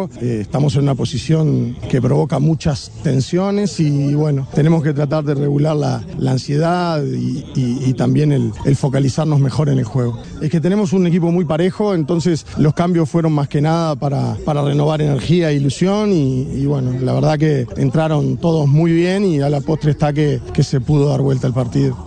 juego. Estamos en una posición que provoca muchas tensiones y bueno, tenemos que tratar de regular la ansiedad y también el focalizarnos mejor en el juego. Es que tenemos un equipo muy parejo, entonces los cambios fueron más que nada para renovar energía e ilusión y bueno, la verdad que entraron todos muy bien y a la postre está que se pudo dar vuelta el partido.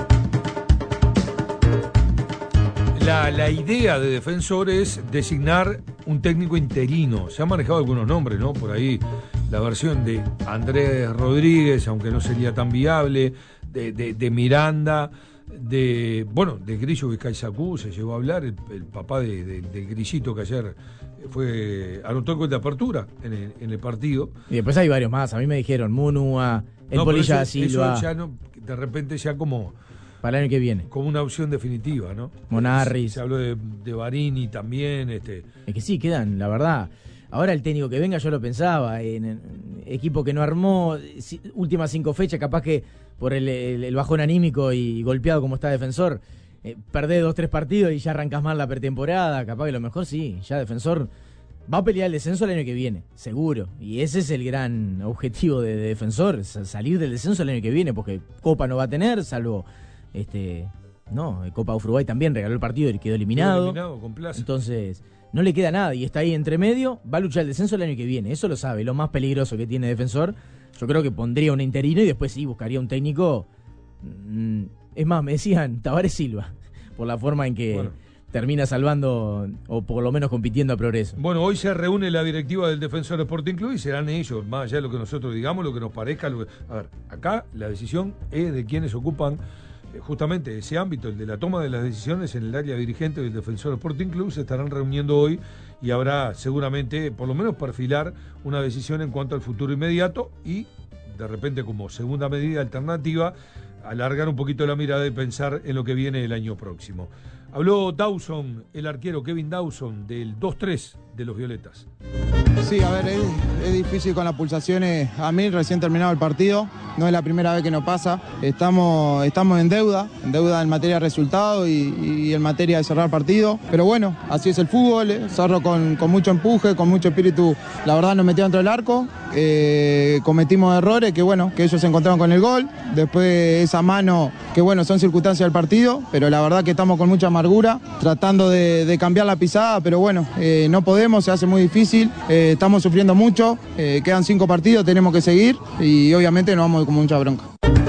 La idea de Defensor es designar un técnico interino. Se han manejado algunos nombres, ¿no? Por ahí la versión de Andrés Rodríguez, aunque no sería tan viable, de Miranda, de Grillo Vizcaizacú, se llegó a hablar, el papá del Grillito que ayer anotó el gol de apertura en el partido. Y después hay varios más, a mí me dijeron Munua, el Polilla da Silva. Eso ya no, de repente ya como... Para el año que viene. Como una opción definitiva, ¿no? Monarris. Se habló de Barini también. Es que sí, quedan, la verdad. Ahora el técnico que venga, yo lo pensaba, en equipo que no armó, últimas 5 fechas, capaz que por el bajón anímico y golpeado como está Defensor, perdés 2-3 partidos y ya arrancás mal la pretemporada, capaz que lo mejor sí, ya Defensor va a pelear el descenso el año que viene, seguro. Y ese es el gran objetivo de Defensor, salir del descenso el año que viene, porque Copa no va a tener, salvo... Copa Uruguay también regaló el partido y quedó eliminado. Con plaza. Entonces, no le queda nada y está ahí entre medio, va a luchar el descenso el año que viene, eso lo sabe, lo más peligroso que tiene Defensor. Yo creo que pondría un interino y después sí buscaría un técnico. Es más, me decían Tabaré Silva, por la forma en que termina salvando o por lo menos compitiendo a Progreso. Bueno, hoy se reúne la directiva del Defensor Sporting Club y serán ellos, más allá de lo que nosotros digamos, lo que nos parezca. A ver, acá la decisión es de quienes ocupan justamente ese ámbito, el de la toma de las decisiones en el área dirigente del Defensor Sporting Club. Se estarán reuniendo hoy y habrá seguramente, por lo menos, perfilar una decisión en cuanto al futuro inmediato y, de repente, como segunda medida alternativa, alargar un poquito la mirada y pensar en lo que viene el año próximo. Habló Dawson, el arquero Kevin Dawson, del 2-3 de los Violetas. Sí, a ver, es difícil con las pulsaciones. A mí recién terminado el partido, no es la primera vez que nos pasa. Estamos en deuda en materia de resultado y en materia de cerrar partido. Pero bueno, así es el fútbol. Cerro con mucho empuje, con mucho espíritu. La verdad nos metió dentro del arco. Cometimos errores que ellos se encontraron con el gol. Después esa mano, que son circunstancias del partido. Pero la verdad que estamos con mucha amargura, tratando de cambiar la pisada. Pero no podemos, se hace muy difícil. Estamos sufriendo mucho, quedan 5 partidos, tenemos que seguir y obviamente nos vamos con mucha bronca.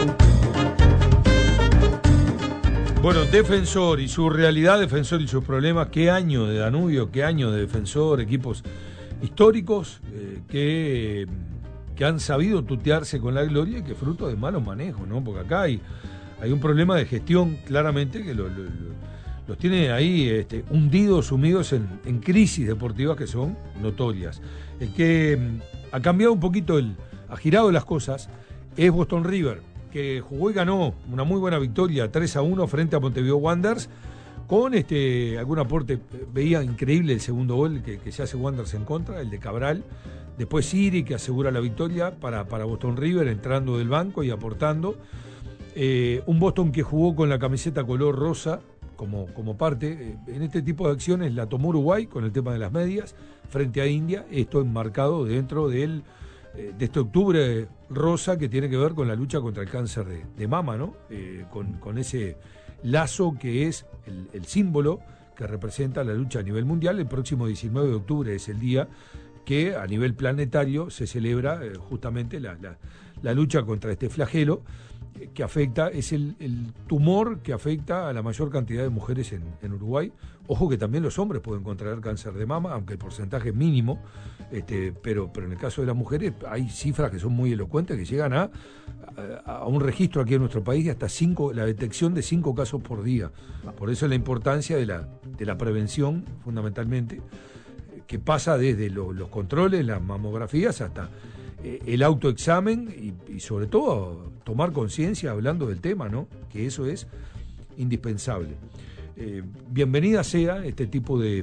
Bueno, Defensor y su realidad, Defensor y sus problemas, qué año de Danubio, qué año de Defensor, equipos históricos que han sabido tutearse con la gloria y que fruto de malos manejos, ¿no? Porque acá hay un problema de gestión claramente que los tiene ahí hundidos, sumidos en crisis deportivas que son notorias. El que ha cambiado un poquito, ha girado las cosas, es Boston River, que jugó y ganó una muy buena victoria 3-1 frente a Montevideo Wanderers, con algún aporte. Veía increíble el segundo gol que se hace Wanderers en contra, el de Cabral. Después Siri, que asegura la victoria para Boston River, entrando del banco y aportando. Un Boston que jugó con la camiseta color rosa, como parte. En este tipo de acciones la tomó Uruguay con el tema de las medias frente a India, esto enmarcado dentro de este octubre rosa que tiene que ver con la lucha contra el cáncer de mama, ¿no? Con ese lazo que es el símbolo que representa la lucha a nivel mundial. El próximo 19 de octubre es el día que a nivel planetario se celebra justamente la lucha contra este flagelo que afecta, es el tumor que afecta a la mayor cantidad de mujeres en Uruguay. Ojo que también los hombres pueden contraer cáncer de mama, aunque el porcentaje es mínimo, pero en el caso de las mujeres hay cifras que son muy elocuentes, que llegan a un registro aquí en nuestro país de hasta la detección de 5 casos por día. Por eso la importancia de la prevención, fundamentalmente, que pasa desde los controles, las mamografías, hasta el autoexamen y sobre todo tomar conciencia hablando del tema, ¿no? Que eso es indispensable. Bienvenida sea este tipo de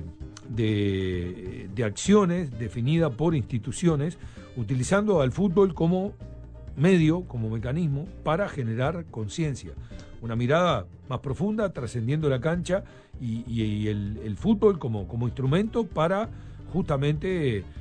acciones definidas por instituciones, utilizando al fútbol como medio, como mecanismo para generar conciencia. Una mirada más profunda, trascendiendo la cancha y el fútbol como instrumento para justamente